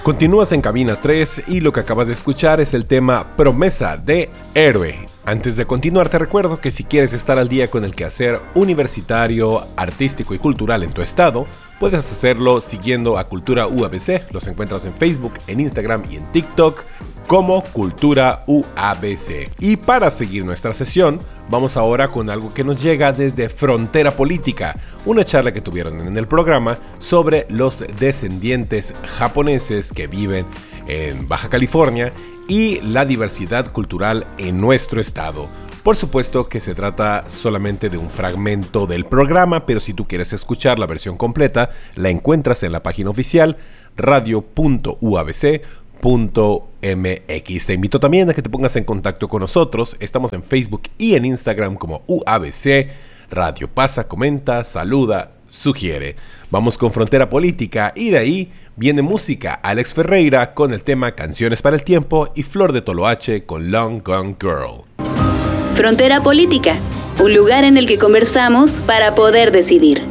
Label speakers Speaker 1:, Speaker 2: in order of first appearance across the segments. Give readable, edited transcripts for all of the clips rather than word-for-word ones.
Speaker 1: Continúas en Cabina 3 y lo que acabas de escuchar es el tema Promesa de Héroe. Antes de continuar te recuerdo que si quieres estar al día con el quehacer universitario, artístico y cultural en tu estado, puedes hacerlo siguiendo a Cultura UABC. Los encuentras en Facebook, en Instagram y en TikTok como Cultura UABC. Y para seguir nuestra sesión, vamos ahora con algo que nos llega desde Frontera Política, una charla que tuvieron en el programa sobre los descendientes japoneses que viven en Baja California y la diversidad cultural en nuestro estado. Por supuesto que se trata solamente de un fragmento del programa, pero si tú quieres escuchar la versión completa, la encuentras en la página oficial radio.uabc.mx. Te invito también a que te pongas en contacto con nosotros. Estamos en Facebook y en Instagram como UABC Radio. Pasa, comenta, saluda, sugiere. Vamos con Frontera Política y de ahí viene música. Alex Ferreira con el tema Canciones para el Tiempo y Flor de Toloache con Long Gone Girl.
Speaker 2: Frontera Política, un lugar en el que conversamos para poder decidir.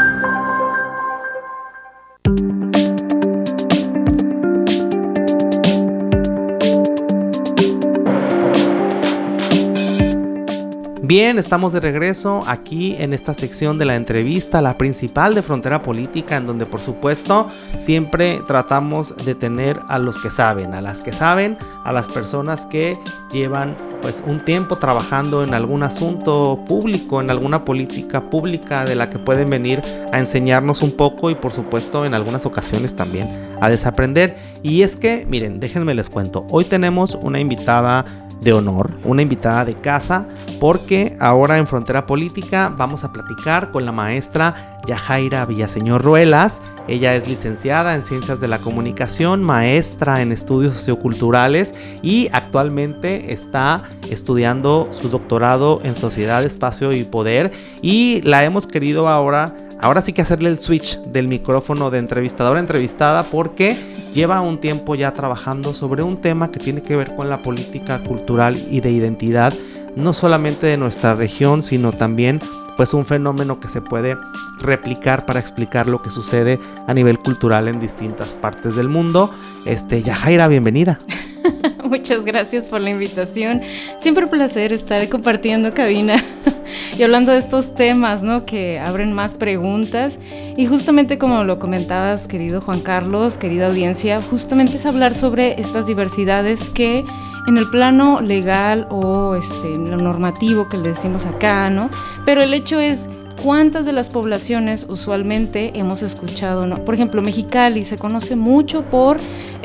Speaker 3: Bien, estamos de regreso aquí en esta sección de la entrevista, la principal de Frontera Política, en donde por supuesto siempre tratamos de tener a los que saben, a las que saben, a las personas que llevan pues un tiempo trabajando en algún asunto público, en alguna política pública de la que pueden venir a enseñarnos un poco y por supuesto en algunas ocasiones también a desaprender. Y es que, miren, déjenme les cuento, hoy tenemos una invitada de honor, una invitada de casa, porque ahora en Frontera Política vamos a platicar con la maestra Yajaira Villaseñor Ruelas. Ella es licenciada en Ciencias de la Comunicación, maestra en Estudios Socioculturales y actualmente está estudiando su doctorado en Sociedad, Espacio y Poder, y la hemos querido ahora sí que hacerle el switch del micrófono de entrevistadora a entrevistada, porque lleva un tiempo ya trabajando sobre un tema que tiene que ver con la política cultural y de identidad, no solamente de nuestra región, sino también pues un fenómeno que se puede replicar para explicar lo que sucede a nivel cultural en distintas partes del mundo. Yajaira, bienvenida.
Speaker 4: Muchas gracias por la invitación. Siempre un placer estar compartiendo cabina y hablando de estos temas, ¿no?, que abren más preguntas. Y justamente como lo comentabas, querido Juan Carlos, querida audiencia, justamente es hablar sobre estas diversidades que en el plano legal o lo normativo que le decimos acá, ¿no? Pero el hecho es cuántas de las poblaciones usualmente hemos escuchado, ¿no? Por ejemplo, Mexicali se conoce mucho por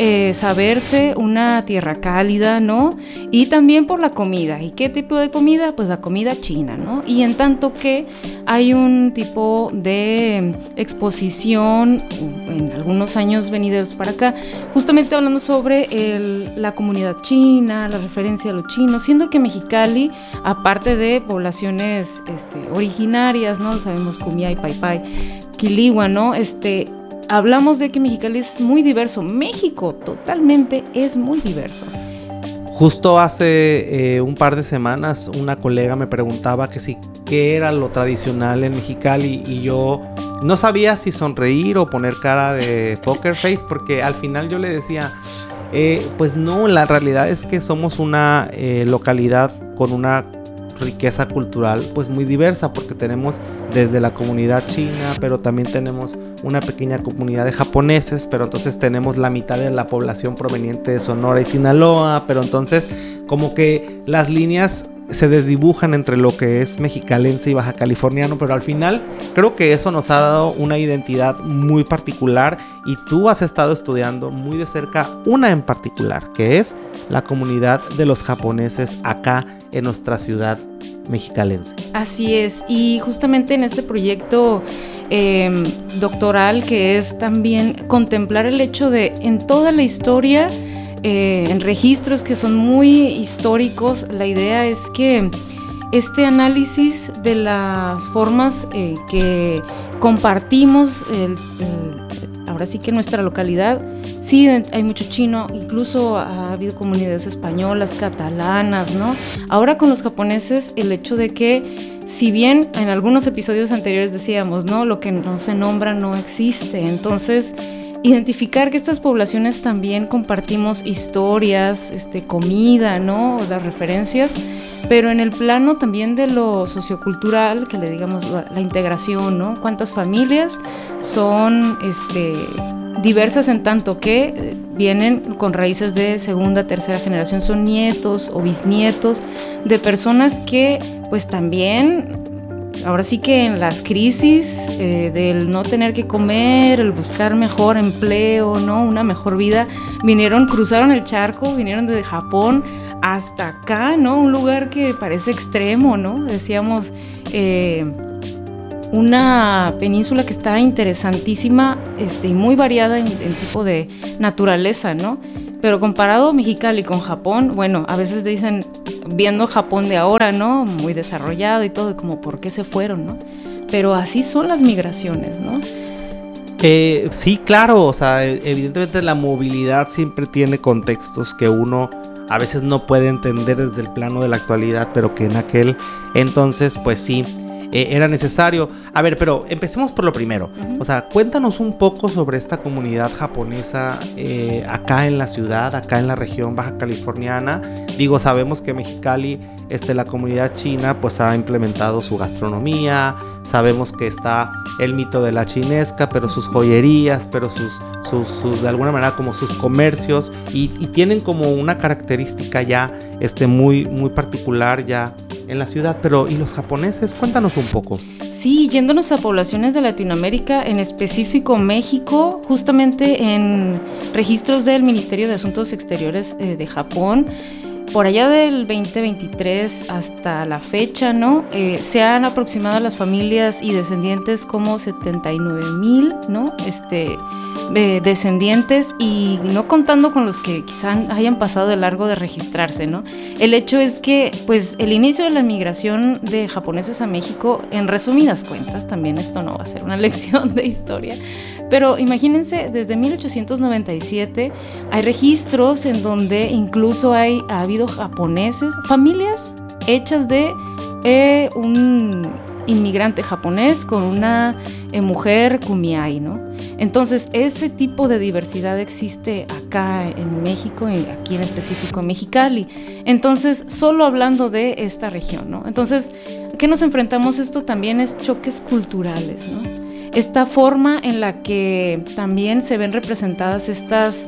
Speaker 4: saberse una tierra cálida, ¿no? Y también por la comida. ¿Y qué tipo de comida? Pues la comida china, ¿no? Y en tanto que hay un tipo de exposición en algunos años venideros para acá, justamente hablando sobre la comunidad china, la referencia a lo chino, siendo que Mexicali, aparte de poblaciones originarias, ¿no? Sabemos Kumiai, Paipai, Quiligua, ¿no? Hablamos de que Mexicali es muy diverso. México totalmente es muy diverso.
Speaker 3: Justo hace un par de semanas una colega me preguntaba qué era lo tradicional en Mexicali y yo no sabía si sonreír o poner cara de poker face, porque al final yo le decía, pues no, la realidad es que somos una localidad con una riqueza cultural pues muy diversa, porque tenemos desde la comunidad china, pero también tenemos una pequeña comunidad de japoneses, pero entonces tenemos la mitad de la población proveniente de Sonora y Sinaloa, pero entonces como que las líneas se desdibujan entre lo que es mexicalense y baja californiano, pero al final creo que eso nos ha dado una identidad muy particular, y tú has estado estudiando muy de cerca una en particular, que es la comunidad de los japoneses acá en nuestra ciudad mexicalense.
Speaker 4: Así es, y justamente en este proyecto doctoral, que es también contemplar el hecho de en toda la historia, en registros que son muy históricos, la idea es que este análisis de las formas que compartimos, ahora sí que nuestra localidad, sí hay mucho chino, incluso ha habido comunidades españolas, catalanas, ¿no? Ahora con los japoneses, el hecho de que, si bien en algunos episodios anteriores decíamos, ¿no?, lo que no se nombra no existe, entonces identificar que estas poblaciones también compartimos historias, comida, ¿no? Las referencias, pero en el plano también de lo sociocultural, que le digamos la integración, ¿no? Cuántas familias son diversas en tanto que vienen con raíces de segunda, tercera generación, son nietos o bisnietos de personas que pues también, ahora sí que en las crisis del no tener que comer, el buscar mejor empleo, ¿no? Una mejor vida, cruzaron el charco, vinieron desde Japón hasta acá, ¿no? Un lugar que parece extremo, ¿no? Decíamos, una península que está interesantísima y muy variada en tipo de naturaleza, ¿no? Pero comparado Mexicali con Japón, bueno, a veces dicen, viendo Japón de ahora, ¿no? Muy desarrollado y todo, como por qué se fueron, ¿no? Pero así son las migraciones, ¿no?
Speaker 3: Sí, claro, o sea, evidentemente la movilidad siempre tiene contextos que uno a veces no puede entender desde el plano de la actualidad, pero que en aquel entonces, pues sí, era necesario. A ver, pero empecemos por lo primero. O sea, cuéntanos un poco sobre esta comunidad japonesa acá en la ciudad, acá en la región baja californiana. Digo, sabemos que Mexicali, la comunidad china, pues ha implementado su gastronomía. Sabemos que está el mito de la chinesca, pero sus joyerías, pero sus de alguna manera como sus comercios y tienen como una característica ya muy, muy particular ya en la ciudad. Pero ¿y los japoneses? Cuéntanos un poco.
Speaker 4: Sí, yéndonos a poblaciones de Latinoamérica, en específico México, justamente en registros del Ministerio de Asuntos Exteriores de Japón, por allá del 2023 hasta la fecha, ¿no? Se han aproximado a las familias y descendientes como 79,000, ¿no? Descendientes, y no contando con los que quizá hayan pasado de largo de registrarse, ¿no? El hecho es que, pues, el inicio de la migración de japoneses a México, en resumidas cuentas, también esto no va a ser una lección de historia, pero imagínense, desde 1897 hay registros en donde incluso ha habido japoneses, familias hechas de un inmigrante japonés con una mujer kumiai, ¿no? Entonces, ese tipo de diversidad existe acá en México, aquí en específico en Mexicali. Entonces, solo hablando de esta región, ¿no? Entonces, ¿a qué nos enfrentamos? Esto también es choques culturales, ¿no? Esta forma en la que también se ven representadas estas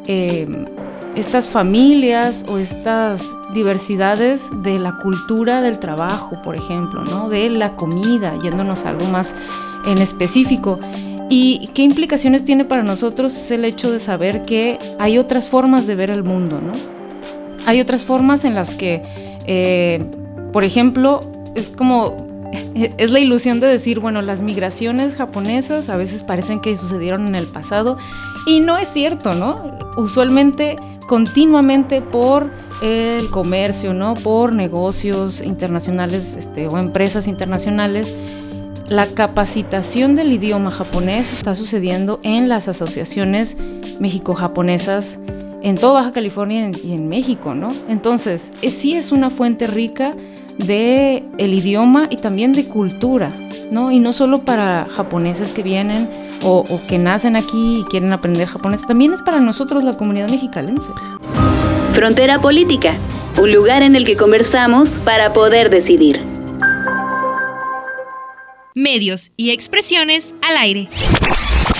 Speaker 4: familias o estas diversidades de la cultura del trabajo, por ejemplo, ¿no? De la comida, yéndonos a algo más en específico. ¿Y qué implicaciones tiene para nosotros? Es el hecho de saber que hay otras formas de ver el mundo, ¿no? Hay otras formas en las que, por ejemplo, es la ilusión de decir, bueno, las migraciones japonesas a veces parecen que sucedieron en el pasado, y no es cierto, ¿no? Usualmente, continuamente por el comercio, ¿no? Por negocios internacionales o empresas internacionales, la capacitación del idioma japonés está sucediendo en las asociaciones mexico-japonesas en toda Baja California y en México, ¿no? Entonces, sí es una fuente rica de el idioma y también de cultura, ¿no? Y no solo para japoneses que vienen o que nacen aquí y quieren aprender japonés, también es para nosotros, la comunidad mexicalense.
Speaker 2: Frontera Política, un lugar en el que conversamos para poder decidir.
Speaker 5: Medios y expresiones al aire.